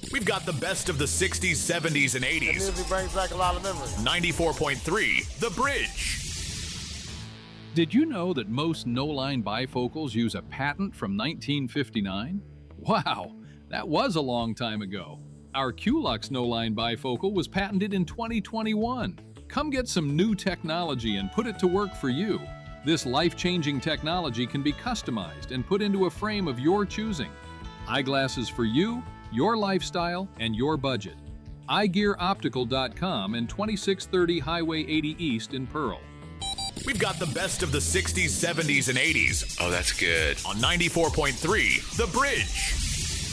We've got the best of the 60s, 70s, and 80s. The music brings back a lot of memories. 94.3, The Bridge. Did you know that most no-line bifocals use a patent from 1959? Wow, that was a long time ago. Our Qlux no-line bifocal was patented in 2021. Come get some new technology and put it to work for you. This life-changing technology can be customized and put into a frame of your choosing. Eyeglasses for you, your lifestyle, and your budget. eyegearoptical.com and 2630 Highway 80 East in Pearl. We've got the best of the 60s, 70s, and 80s. Oh, that's good. On 94.3, The Bridge.